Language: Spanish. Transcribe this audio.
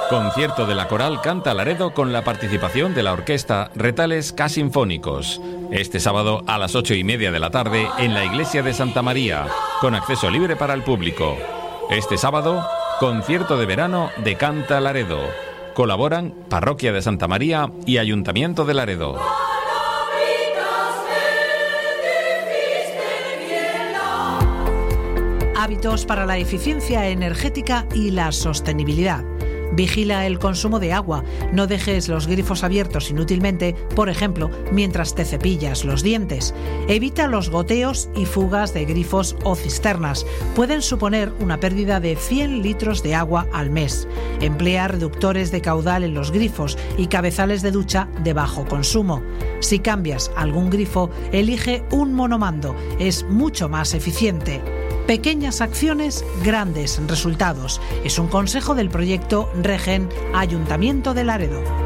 Concierto de la Coral Canta Laredo con la participación de la orquesta Retales K-Sinfónicos. Este sábado a las 8:30 de la tarde en la iglesia de Santa María, con acceso libre para el público. Este sábado, concierto de verano de Canta Laredo. Colaboran Parroquia de Santa María y Ayuntamiento de Laredo. Hábitos para la eficiencia energética y la sostenibilidad. Vigila el consumo de agua. No dejes los grifos abiertos inútilmente, por ejemplo, mientras te cepillas los dientes. Evita los goteos y fugas de grifos o cisternas. Pueden suponer una pérdida de 100 litros de agua al mes. Emplea reductores de caudal en los grifos y cabezales de ducha de bajo consumo. Si cambias algún grifo, elige un monomando. Es mucho más eficiente. Pequeñas acciones, grandes resultados. Es un consejo del proyecto Regen Ayuntamiento de Laredo.